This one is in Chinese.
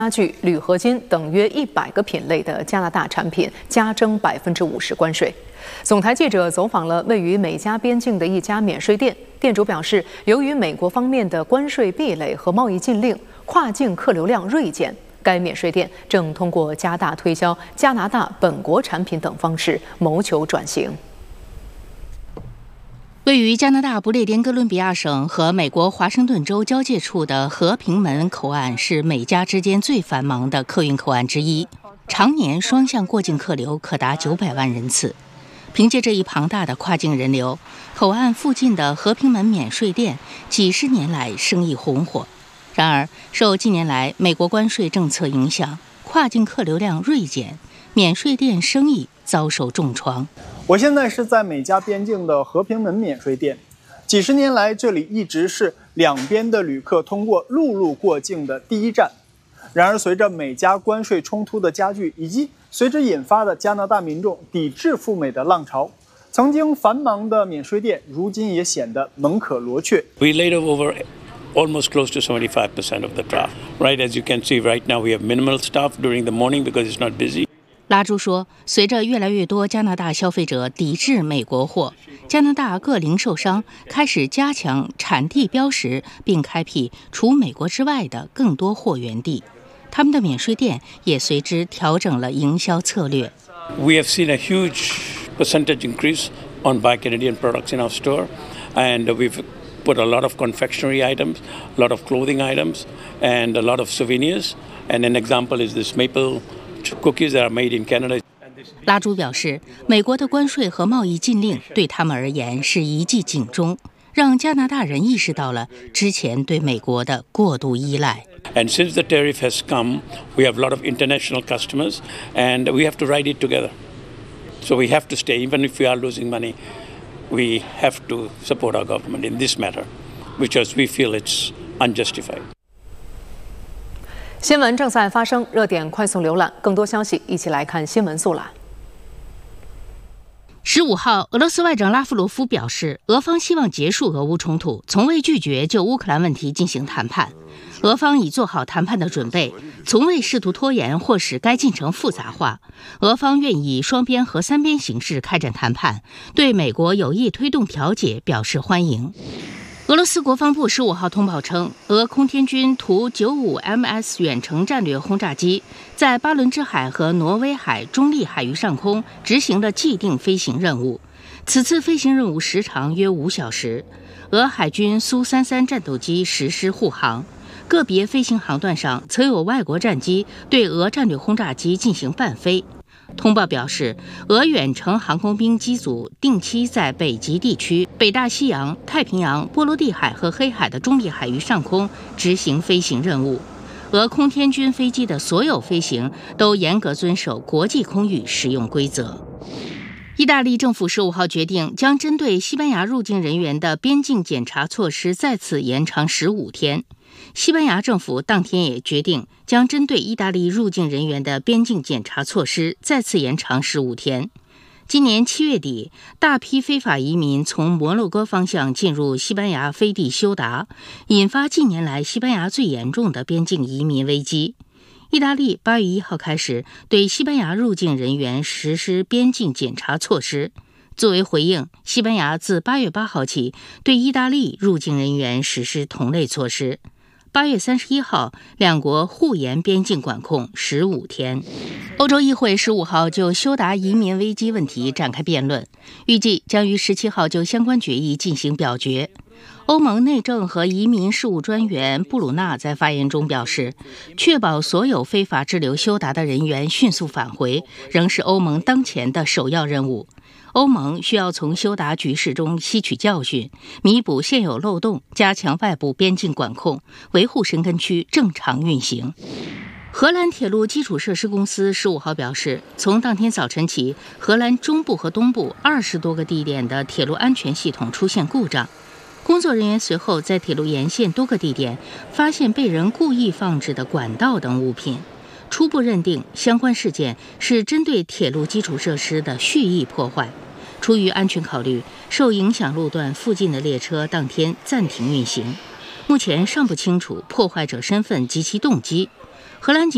家具、铝合金等约100个品类的加拿大产品加征50%关税。总台记者走访了位于美加边境的一家免税店，店主表示，由于美国方面的关税壁垒和贸易禁令，跨境客流量锐减。该免税店正通过加大推销加拿大本国产品等方式谋求转型。 位于加拿大不列颠哥伦比亚省和美国华盛顿州交界处的和平门口岸是美加之间最繁忙的客运口岸之一，常年双向过境客流可达900万人次。凭借这一庞大的跨境人流，口岸附近的和平门免税店几十年来生意红火。然而，受近年来美国关税政策影响，跨境客流量锐减，免税店生意遭受重创。 我现在是在美加边境的和平门免税店，几十年来这里一直是两边的旅客通过陆路过境的第一站。然而，随着美加关税冲突的加剧，以及随之引发的加拿大民众抵制赴美的浪潮，曾经繁忙的免税店如今也显得门可罗雀。 We laid over almost close to 75% of the staff. Right, as you can see, right now we have minimal staff during the morning because it's not busy. 拉朱说，随着越来越多加拿大消费者抵制美国货，加拿大各零售商开始加强产地标识，并开辟除美国之外的更多货源地。他们的免税店也随之调整了营销策略。 We have seen a huge percentage increase on Buy Canadian products in our store, and we've put a lot of confectionery items, a lot of clothing items, and a lot of souvenirs. And an example is this maple cookies that are made in Canada. 拉朱表示，美国的关税和贸易禁令对他们而言是一记警钟，让加拿大人意识到了之前对美国的过度依赖。 And since the tariff has come, we have a lot of international customers, and we have to ride it together. So we have to stay, even if we are losing money. We have to support our government in this matter, because we feel it's unjustified. 新闻正在发生，热点快速浏览，更多消息一起来看新闻速览。 15号，俄罗斯外长拉夫罗夫表示，俄方希望结束俄乌冲突，从未拒绝就乌克兰问题进行谈判。俄方已做好谈判的准备，从未试图拖延或使该进程复杂化。俄方愿以双边和三边形式开展谈判，对美国有意推动调解表示欢迎。俄罗斯国防部15号通报称，俄空天军图95MS 远程战略轰炸机在巴伦支海和挪威海中立海域上空执行了既定飞行任务。此次飞行任务时长约5小时。俄海军苏33战斗机实施护航，个别飞行航段上曾有外国战机对俄战略轰炸机进行伴飞。通报表示，俄远程航空兵机组定期在北极地区、北大西洋、太平洋、波罗的海和黑海的中立海域上空执行飞行任务。俄空天军飞机的所有飞行都严格遵守国际空域使用规则。意大利政府15号决定将针对西班牙入境人员的边境检查措施再次延长15天。西班牙政府当天也决定将针对意大利入境人员的边境检查措施再次延长15天。今年7月底，大批非法移民从摩洛哥方向进入西班牙飞地休达，引发近年来西班牙最严重的边境移民危机。意大利8月1号开始对西班牙入境人员实施边境检查措施。作为回应，西班牙自8月8号起对意大利入境人员实施同类措施。8月31号，两国互延边境管控15天。欧洲议会15号就休达移民危机问题展开辩论，预计将于17号就相关决议进行表决。欧盟内政和移民事务专员布鲁纳在发言中表示，确保所有非法滞留休达的人员迅速返回，仍是欧盟当前的首要任务。欧盟需要从休达局势中吸取教训，弥补现有漏洞，加强外部边境管控，维护申根区正常运行。荷兰铁路基础设施公司15号表示，从当天早晨起，荷兰中部和东部20多个地点的铁路安全系统出现故障。工作人员随后在铁路沿线多个地点发现被人故意放置的管道等物品。初步认定相关事件是针对铁路基础设施的蓄意破坏。出于安全考虑，受影响路段附近的列车当天暂停运行。目前尚不清楚破坏者身份及其动机。荷兰警